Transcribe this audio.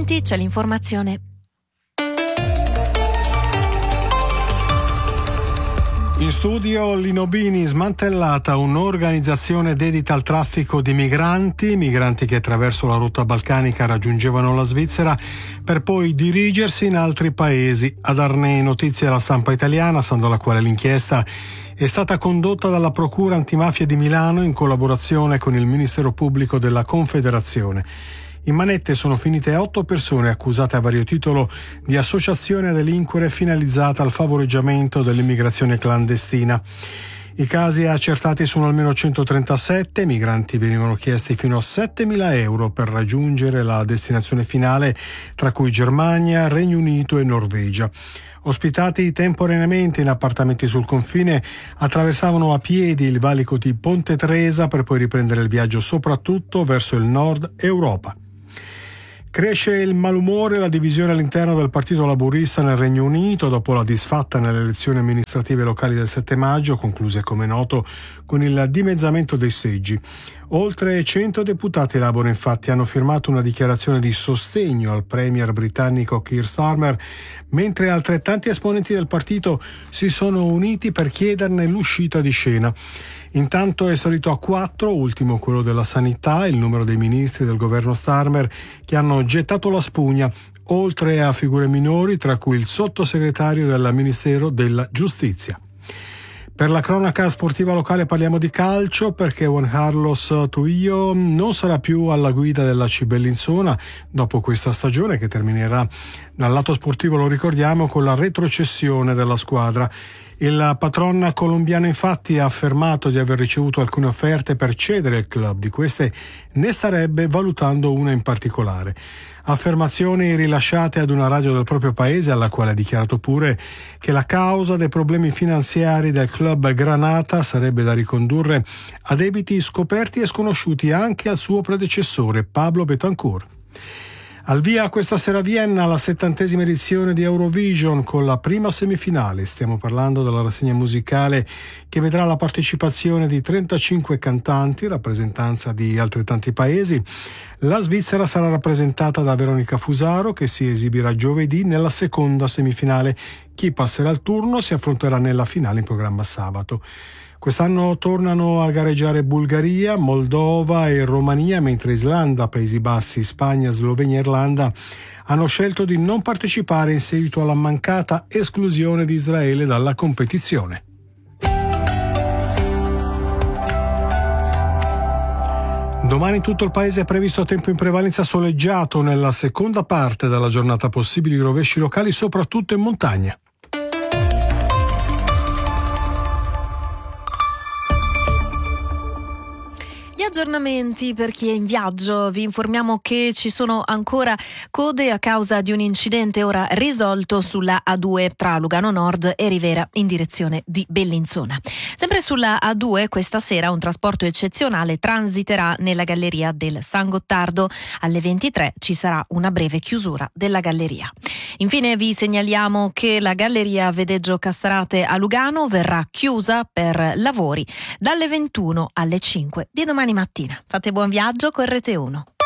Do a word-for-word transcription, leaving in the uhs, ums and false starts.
Aggiornamenti, c'è l'informazione. In studio Lino Bini. Smantellata un'organizzazione dedita al traffico di migranti, migranti che attraverso la rotta balcanica raggiungevano la Svizzera per poi dirigersi in altri paesi. A darne notizie alla stampa italiana, stando alla quale l'inchiesta è stata condotta dalla Procura Antimafia di Milano in collaborazione con il Ministero Pubblico della Confederazione. In manette sono finite otto persone accusate a vario titolo di associazione a delinquere finalizzata al favoreggiamento dell'immigrazione clandestina. I casi accertati sono almeno centotrentasette, migranti venivano chiesti fino a settemila euro per raggiungere la destinazione finale, tra cui Germania, Regno Unito e Norvegia. Ospitati temporaneamente in appartamenti sul confine, attraversavano a piedi il valico di Ponte Tresa per poi riprendere il viaggio soprattutto verso il nord Europa. Cresce il malumore e la divisione all'interno del Partito Laburista nel Regno Unito dopo la disfatta nelle elezioni amministrative locali del sette maggio, concluse come noto con il dimezzamento dei seggi. Oltre cento deputati Labour infatti hanno firmato una dichiarazione di sostegno al premier britannico Keir Starmer, mentre altrettanti esponenti del partito si sono uniti per chiederne l'uscita di scena. Intanto è salito a quattro, ultimo quello della sanità, il numero dei ministri del governo Starmer che hanno gettato la spugna, oltre a figure minori, tra cui il sottosegretario del Ministero della Giustizia. Per la cronaca sportiva locale parliamo di calcio, perché Juan Carlos Trujillo non sarà più alla guida della C Bellinzona dopo questa stagione, che terminerà dal lato sportivo, lo ricordiamo, con la retrocessione della squadra. Il patron colombiano infatti ha affermato di aver ricevuto alcune offerte per cedere il club. Di queste ne starebbe valutando una in particolare. Affermazioni rilasciate ad una radio del proprio paese, alla quale ha dichiarato pure che la causa dei problemi finanziari del club Granata sarebbe da ricondurre a debiti scoperti e sconosciuti anche al suo predecessore Pablo Betancur. Al via questa sera a Vienna la settantesima edizione di Eurovision con la prima semifinale. Stiamo parlando della rassegna musicale che vedrà la partecipazione di trentacinque cantanti, rappresentanza di altrettanti paesi. La Svizzera sarà rappresentata da Veronica Fusaro, che si esibirà giovedì nella seconda semifinale. Chi passerà il turno si affronterà nella finale in programma sabato. Quest'anno tornano a gareggiare Bulgaria, Moldova e Romania, mentre Islanda, Paesi Bassi, Spagna, Slovenia e Irlanda hanno scelto di non partecipare in seguito alla mancata esclusione di Israele dalla competizione. Domani in tutto il paese è previsto tempo in prevalenza soleggiato. Nella seconda parte della giornata possibili rovesci locali, soprattutto in montagna. Aggiornamenti per chi è in viaggio. Vi informiamo che ci sono ancora code a causa di un incidente ora risolto sulla A due tra Lugano Nord e Rivera in direzione di Bellinzona. Sempre sulla A due questa sera un trasporto eccezionale transiterà nella galleria del San Gottardo. Alle ventitré ci sarà una breve chiusura della galleria. Infine vi segnaliamo che la galleria Vedeggio Cassarate a Lugano verrà chiusa per lavori dalle ventuno alle cinque di domani mattina. Fate buon viaggio con Rete uno.